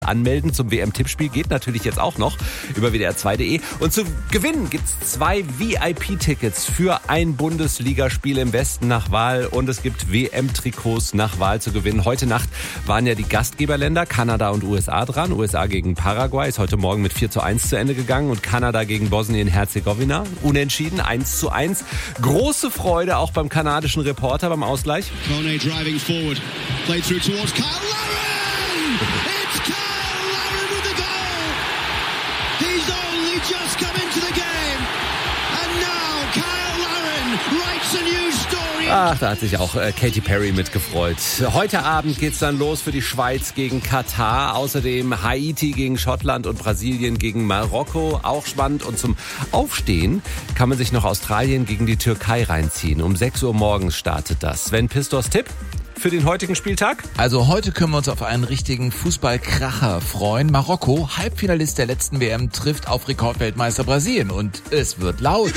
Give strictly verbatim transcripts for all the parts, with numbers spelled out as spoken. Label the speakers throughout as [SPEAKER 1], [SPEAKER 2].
[SPEAKER 1] Anmelden zum W M-Tippspiel geht natürlich jetzt auch noch über W D R zwei Punkt de. Und zu gewinnen gibt's zwei V I P-Tickets für ein Bundesligaspiel im Westen nach Wahl. Und es gibt W M-Trikots nach Wahl zu gewinnen. Heute Nacht waren ja die Gastgeberländer Kanada und U S A dran. U S A gegen Paraguay ist heute Morgen mit vier zu eins zu Ende gegangen. Und Kanada gegen Bosnien-Herzegowina unentschieden, eins zu eins. Große Freude auch beim kanadischen Reporter beim Ausgleich.
[SPEAKER 2] Kone driving forward. Play through towards Kyle Lauren! It's Kyle Lauren with the goal! He's only just come into the game! And now Kyle Lauren writes a new story!
[SPEAKER 1] Ach, da hat sich auch äh, Katy Perry mitgefreut. Heute Abend geht's dann los für die Schweiz gegen Katar. Außerdem Haiti gegen Schottland und Brasilien gegen Marokko. Auch spannend. Und zum Aufstehen kann man sich noch Australien gegen die Türkei reinziehen. Um sechs Uhr morgens startet das. Sven Pistors Tipp für den heutigen Spieltag?
[SPEAKER 3] Also heute können wir uns auf einen richtigen Fußballkracher freuen. Marokko, Halbfinalist der letzten W M, trifft auf Rekordweltmeister Brasilien. Und es wird laut.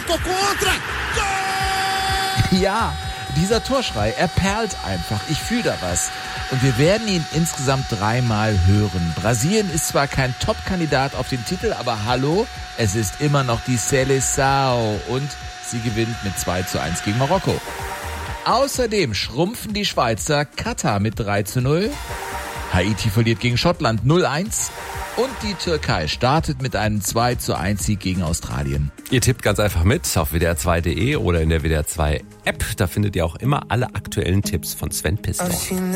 [SPEAKER 3] Ja, dieser Torschrei, er perlt einfach. Ich fühle da was. Und wir werden ihn insgesamt dreimal hören. Brasilien ist zwar kein Top-Kandidat auf den Titel, aber hallo, es ist immer noch die Seleção. Und sie gewinnt mit zwei zu eins gegen Marokko. Außerdem schrumpfen die Schweizer Katar mit drei zu null. Haiti verliert gegen Schottland null eins. Und die Türkei startet mit einem zwei zu eins Sieg gegen Australien.
[SPEAKER 1] Ihr tippt ganz einfach mit auf W D R zwei Punkt de oder in der W D R zwei App. Da findet ihr auch immer alle aktuellen Tipps von Sven Pistor.